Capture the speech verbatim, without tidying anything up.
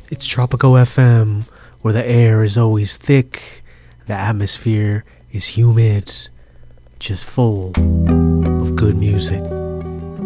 It's Tropical F M, where the air is always thick, the atmosphere is humid, just full of good music.